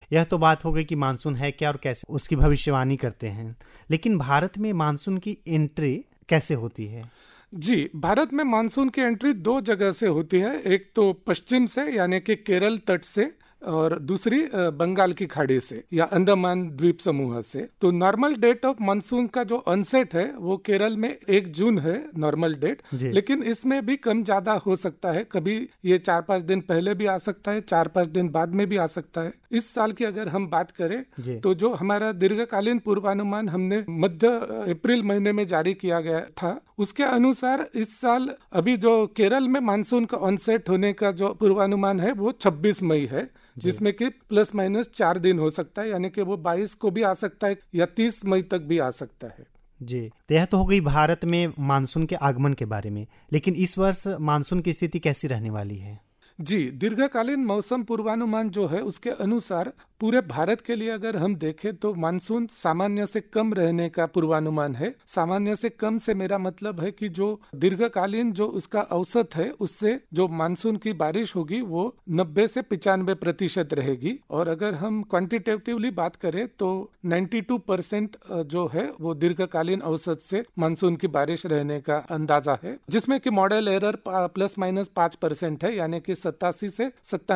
यह तो बात हो गई कि मानसून है क्या और कैसे उसकी भविष्यवाणी करते हैं, लेकिन भारत में मानसून की एंट्री कैसे होती है? जी, भारत में मानसून की एंट्री दो जगह से होती है। एक तो पश्चिम से यानी कि केरल तट से, और दूसरी बंगाल की खाड़ी से या अंडमान द्वीप समूह से। तो नॉर्मल डेट ऑफ मानसून का जो अनसेट है वो केरल में 1 जून है नॉर्मल डेट, लेकिन इसमें भी कम ज्यादा हो सकता है। कभी ये 4-5 दिन पहले भी आ सकता है, 4-5 दिन बाद में भी आ सकता है। इस साल की अगर हम बात करें तो जो हमारा दीर्घकालीन पूर्वानुमान हमने मध्य अप्रैल महीने में जारी किया गया था, उसके अनुसार इस साल अभी जो केरल में मानसून का ऑनसेट होने का जो पूर्वानुमान है वो 26 मई है, जिसमें कि ±4 दिन हो सकता है, यानी कि वो 22 को भी आ सकता है या 30 मई तक भी आ सकता है। जी, तो यह तो हो गई भारत में मानसून के आगमन के बारे में, लेकिन इस वर्ष मानसून की स्थिति कैसी रहने वाली है? जी, दीर्घकालीन मौसम पूर्वानुमान जो है उसके अनुसार पूरे भारत के लिए अगर हम देखें तो मानसून सामान्य से कम रहने का पूर्वानुमान है। सामान्य से कम से मेरा मतलब है कि जो दीर्घकालीन जो उसका औसत है उससे जो मानसून की बारिश होगी वो 90 से 95% रहेगी, और अगर हम क्वांटिटेटिवली बात करें तो 92% जो है वो दीर्घकालीन औसत से मानसून की बारिश रहने का अंदाजा है, जिसमें कि मॉडल एरर ±5% है, यानी कि 87 से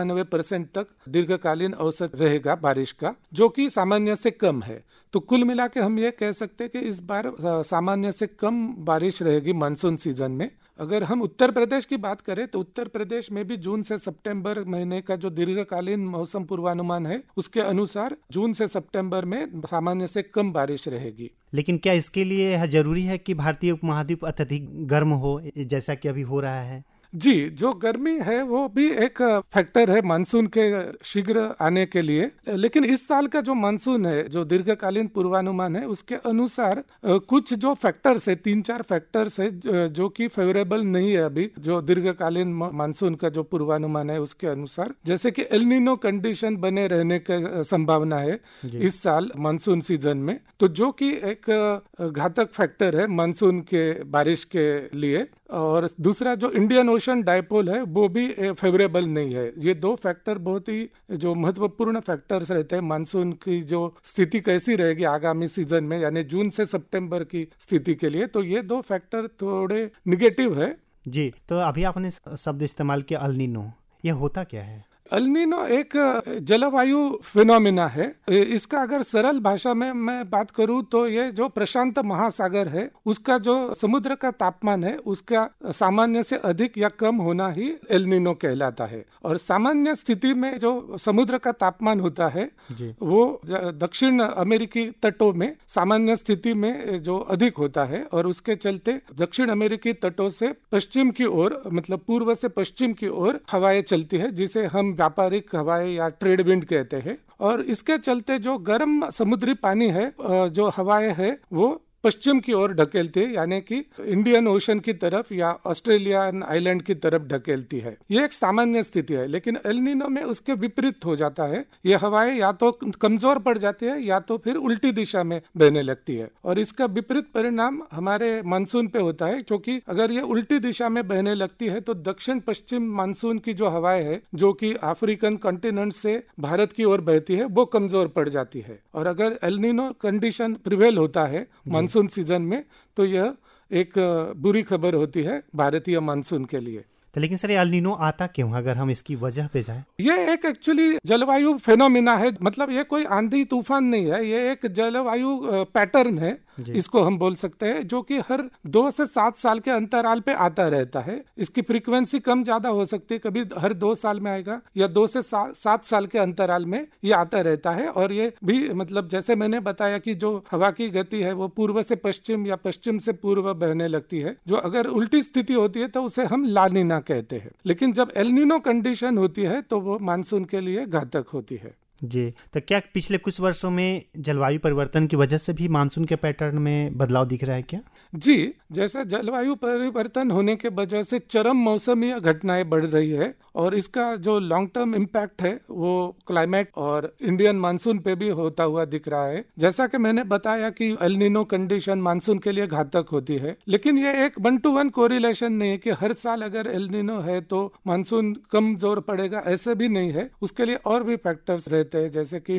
97% तक दीर्घकालीन औसत रहेगा बारिश का, जो कि सामान्य से कम है। तो कुल मिला के हम ये कह सकते हैं कि इस बार सामान्य से कम बारिश रहेगी मानसून सीजन में। अगर हम उत्तर प्रदेश की बात करें तो उत्तर प्रदेश में भी जून से सितंबर महीने का जो दीर्घकालीन मौसम पूर्वानुमान है उसके अनुसार जून से सितंबर में सामान्य से कम बारिश रहेगी। लेकिन क्या इसके लिए यह जरूरी है कि भारतीय उपमहाद्वीप अत्यधिक गर्म हो, जैसा कि अभी हो रहा है? जी, जो गर्मी है वो भी एक फैक्टर है मानसून के शीघ्र आने के लिए, लेकिन इस साल का जो मानसून है, जो दीर्घकालीन पूर्वानुमान है, उसके अनुसार कुछ जो फैक्टर्स है, 3-4 फैक्टर्स है जो कि फेवरेबल नहीं है अभी जो दीर्घकालीन मानसून का जो पूर्वानुमान है उसके अनुसार। जैसे कि एल नीनो कंडीशन बने रहने की संभावना है इस साल मानसून सीजन में, तो जो कि एक घातक फैक्टर है मानसून के बारिश के लिए। और दूसरा जो इंडियन ओशन डायपोल है वो भी फेवरेबल नहीं है। ये दो फैक्टर बहुत ही जो महत्वपूर्ण फैक्टर्स रहते हैं मानसून की जो स्थिति कैसी रहेगी आगामी सीजन में, यानी जून से सितंबर की स्थिति के लिए, तो ये दो फैक्टर थोड़े निगेटिव है। जी, तो अभी आपने शब्द इस्तेमाल किया अल नीनो, यह होता क्या है? अल नीनो एक जलवायु फिनोमिना है। इसका अगर सरल भाषा में मैं बात करूं तो ये जो प्रशांत महासागर है उसका जो समुद्र का तापमान है उसका सामान्य से अधिक या कम होना ही एल नीनो कहलाता है। और सामान्य स्थिति में जो समुद्र का तापमान होता है वो दक्षिण अमेरिकी तटों में सामान्य स्थिति में जो अधिक होता है, और उसके चलते दक्षिण अमेरिकी तटों से पश्चिम की ओर, मतलब पूर्व से पश्चिम की ओर हवाएं चलती है, जिसे हम व्यापारिक हवाएं या ट्रेड विंड कहते हैं। और इसके चलते जो गर्म समुद्री पानी है, जो हवाएं है वो पश्चिम की ओर ढकेलती है, यानी कि इंडियन ओशन की तरफ या ऑस्ट्रेलियन आइलैंड की तरफ ढकेलती है। ये एक सामान्य स्थिति है, लेकिन एल नीनो में उसके विपरीत हो जाता है। ये हवाएं या तो कमजोर पड़ जाती है या तो फिर उल्टी दिशा में बहने लगती है, और इसका विपरीत परिणाम हमारे मानसून पे होता है, क्योंकि अगर ये उल्टी दिशा में बहने लगती है तो दक्षिण पश्चिम मानसून की जो हवाएं है जो कि अफ्रीकन कॉन्टिनेंट से भारत की ओर बहती है वो कमजोर पड़ जाती है। और अगर एल नीनो कंडीशन प्रिवेल होता है मानसून सीजन में तो यह एक बुरी खबर होती है भारतीय मानसून के लिए। तो लेकिन सर ये अल नीनो आता क्यों, अगर हम इसकी वजह पे जाएं? ये एक एक्चुअली जलवायु फेनोमिना है, मतलब ये कोई आंधी तूफान नहीं है, ये एक जलवायु पैटर्न है, इसको हम बोल सकते हैं, जो कि हर 2 से 7 साल के अंतराल पे आता रहता है। इसकी फ्रीक्वेंसी कम ज्यादा हो सकती है, कभी हर 2 साल में आएगा या 2 से 7 साल के अंतराल में ये आता रहता है। और ये भी मतलब जैसे मैंने बताया कि जो हवा की गति है वो पूर्व से पश्चिम या पश्चिम से पूर्व बहने लगती है, जो अगर उल्टी स्थिति होती है तो उसे हम ला नीना कहते हैं। लेकिन जब एल नीनो कंडीशन होती है तो वो मानसून के लिए घातक होती है। जी, तो क्या पिछले कुछ वर्षों में जलवायु परिवर्तन की वजह से भी मानसून के पैटर्न में बदलाव दिख रहा है क्या? जी, जैसे जलवायु परिवर्तन होने के वजह से चरम मौसमी घटनाएं बढ़ रही है, और इसका जो लॉन्ग टर्म इम्पैक्ट है वो क्लाइमेट और इंडियन मानसून पे भी होता हुआ दिख रहा है। जैसा कि मैंने बताया कि एल नीनो कंडीशन मानसून के लिए घातक होती है, लेकिन ये एक 1-to-1 कोरिलेशन नहीं है कि हर साल अगर एल नीनो है तो मानसून कम जोर पड़ेगा, ऐसे भी नहीं है। उसके लिए और भी फैक्टर्स रहते हैं, जैसे कि